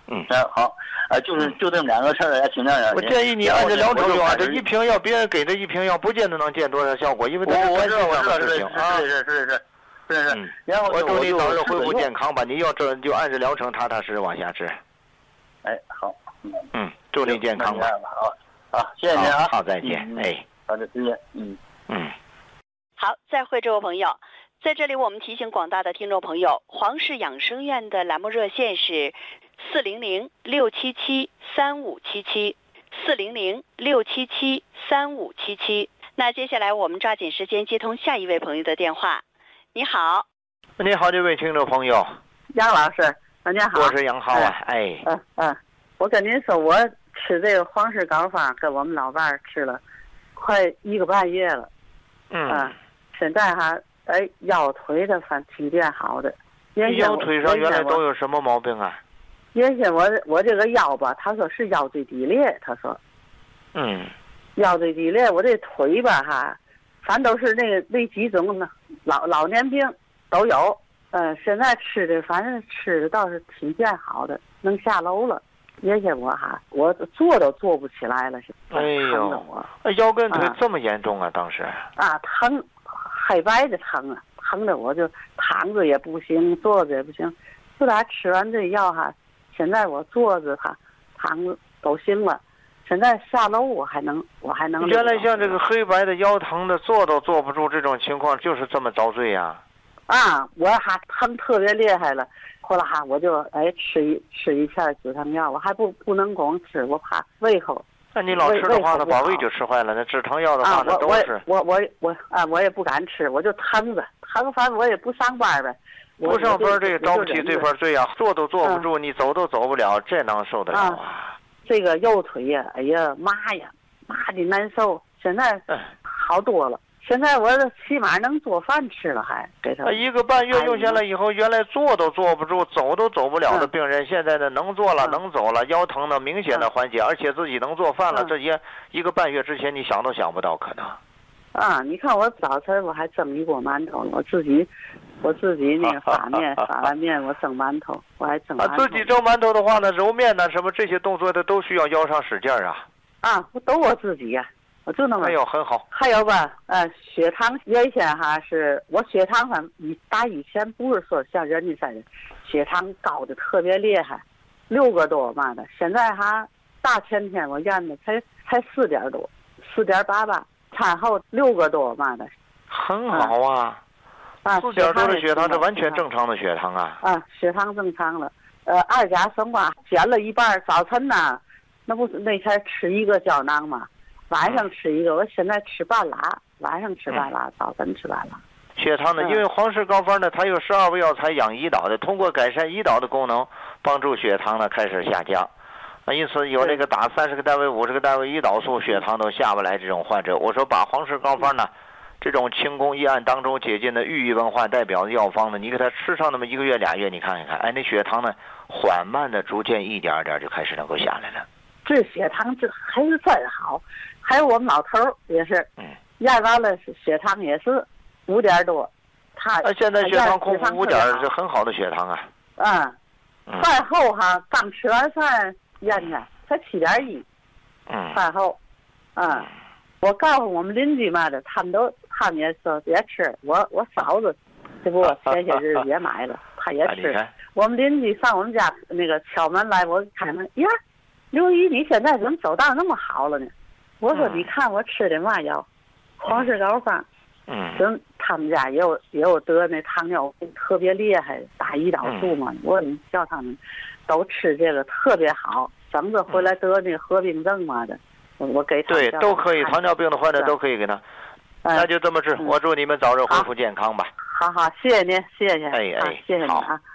好，就这么2个事儿，请亮亮。 我建议你按这2种用啊，这一瓶药别人给这一瓶药，不见得能见多少效果，因为它是我知道事情啊。 是。然后我祝你早日恢复健康吧。你要这就按这疗程，踏踏实实往下吃。 哎，好。 祝你健康吧。 好，谢谢您啊。 好，再见。 好的，再见。 好，再会，这位朋友。在这里，我们提醒广大的听众朋友，黄氏养生院的栏目热线是400-677-3577，400-677-3577。那接下来我们抓紧时间接通下一位朋友的电话。你好。 你好，这位听众朋友。 杨老师，大家好。 我是杨浩啊。 我跟您说，我吃这个黄氏膏方跟我们老伴儿吃了快1个半月了。现在腰腿的反挺变好的。 腰腿上原来都有什么毛病啊？ 原先我这个腰吧，他说是腰椎低裂，他说。腰椎低裂，我这腿吧反正都是那几种呢，老年病都有。现在反正吃的倒是挺变好的，能下楼了。原先我坐都坐不起来了， 哎呦，腰跟腿这么严重啊？当时疼，黑白的疼啊，疼的我就躺着也不行，坐着也不行。自打吃完这药现在我坐着躺着都行了。现在下楼我还能。 原来像这个黑白的腰疼的，坐都坐不住，这种情况就是这么遭罪呀。 我疼特别厉害了。后来我就吃一片止疼药，我还不能光吃，我怕胃口。 那你老吃的话，那把胃就吃坏了。那止疼药的话，那都是我也不敢吃，我就疼着，反正我也不上班呗。 不上班这个着不起这份罪啊，坐都坐不住，你走都走不了，这能受得了啊？ 这个右腿呀，哎呀麻的难受，现在好多了。现在我起码能做饭吃了，还给他 1个半月用下来以后，原来坐都坐不住，走都走不了的病人，现在呢能坐了，能走了，腰疼呢明显的缓解，而且自己能做饭了。这些1个半月之前你想都想不到可能。 你看我早晨我还蒸一锅馒头，我自己那个发完面我蒸馒头，我还蒸馒头。 自己蒸馒头的话呢，揉面呢什么这些动作的都需要腰上使劲啊。 都我自己呀。我就那么。 很好。 还有吧，血糖原先是我血糖以前不是说像人家似的，血糖高的特别厉害，6个多嘛的，现在大前天我验的才4点多，4.88，餐后6个多嘛的。 很好啊。4点多的血糖，这完全正常的血糖啊。 血糖正常了。2甲酸胍减了一半，早晨呢，那不是那天吃一个胶囊嘛。晚上吃一个，我现在吃半拉，晚上吃半拉，早晨吃半拉。 血糖呢，因为黄氏膏方呢，它有12味药材养胰岛的，通过改善胰岛的功能，帮助血糖呢开始下降。因此有那个打30个单位、50个单位胰岛素，血糖都下不来这种患者，我说把黄氏膏方呢，这种清宫医案当中解禁的寓意文化代表的药方呢，你给他吃上那么1个月、2月，你看一看，那血糖呢，缓慢的逐渐一点点就开始能够下来了。 这血糖这还是真好。还有我们老头也是，验完了血糖也是5点多， 现在血糖空腹5点是很好的血糖啊。 饭后刚吃完饭验的才7.1，饭后，我告诉我们邻居嘛的，他们也说别吃，我嫂子，这不前些日子也买了，他也吃。我们邻居上我们家那个敲门来，我开门呀，刘姨你现在怎么走道那么好了呢？我说你看我吃的嘛药，黄氏膏方，他们家也有得那糖尿病特别厉害，打胰岛素嘛。我你叫他们都吃这个特别好，省着回来得那个合并症嘛的，我给他对都可以，糖尿病的患者都可以给他，那就这么治。我祝你们早日恢复健康吧。 好，谢谢您，谢谢。 谢谢你啊。